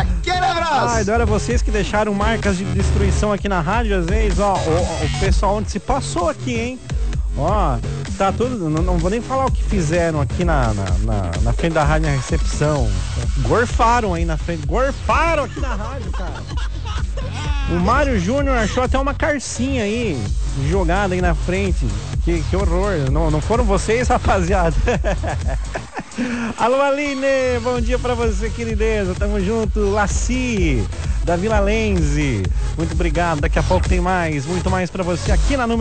Aquele abraço! Ai, olha, vocês que deixaram marcas de destruição aqui na rádio, às vezes, ó, o pessoal onde se passou aqui, hein? Ó, tá tudo. Não vou nem falar o que fizeram aqui na frente da rádio, na recepção. Gorfaram aí na frente. Gorfaram aqui na rádio, cara. O Mário Júnior achou até uma carcinha aí jogada aí na frente. Que horror. Não foram vocês, rapaziada? Alô, Aline, bom dia pra você, querideza. Tamo junto. Laci, da Vila Lenze. Muito obrigado. Daqui a pouco tem mais, muito mais pra você aqui na Número